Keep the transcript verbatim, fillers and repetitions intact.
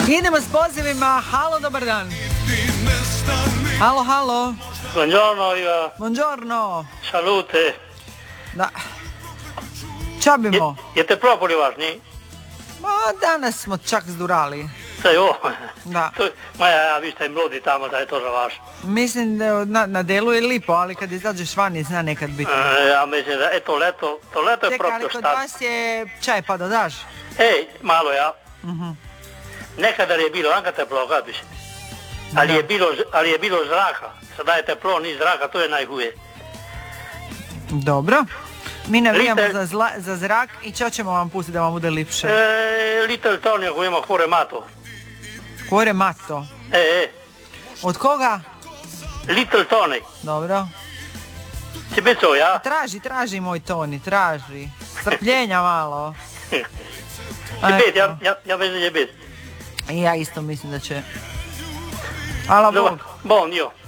Idemo s pozivima. Halo, dobar dan. Halo, halo. Buongiorno, Iva. Buongiorno. Salute. Da. Čabimo. Je, jeste propoli važni? Ma, danas smo čak zdurali. Sai, oh. Da. To, ma ja, ja, vi ste mlodi tamo, da je to za vaš. Mislim da na, na delu je lipo, ali kad izađeš vani zna nekad biti. E, ja mislim da, eto leto, to leto je Čekaj, propio ali kod šta. vas je čaj pa da daš? Ej, malo ja. Uh-huh. Nekada je bilo, anka teplo, kad bi se. Ali je bilo, ali je bilo zraka. Sada je teplo, ni zraka, to je najhuje. Dobro. Mi navijamo Little- za, zla, za zrak i čo ćemo vam pustiti da vam bude lipše? E, Little Tony koji ima hore mato. Kore mato. E, e, Od koga? Little Tony. Dobro. Će biti to, ja? Traži, traži moj Toni, traži. Strpljenja malo. Će biti, ja, ja, ja mislim da će biti. I ja isto mislim da će. Hvala Dobar, Bog. bon, io.